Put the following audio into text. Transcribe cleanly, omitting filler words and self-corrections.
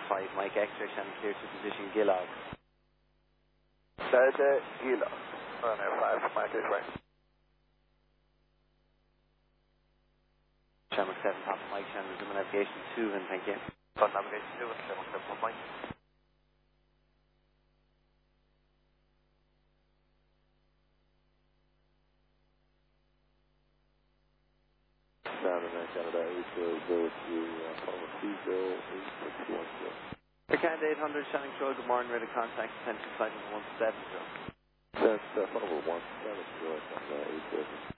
5, Mike X-ray, Channel clear to position Gillog. Delta Gillog. Runway 5, Mike X-ray. Channel 7, Papa Mike, Channel resume navigation 2, and thank you. On navigation 2 and 7, Papa Mike. Canada 800 Papa Diesel 8610. Air Canada 800, Shannon Crow, good morning, ready to contact, attention flight 170. That's Honorable 170 on 800.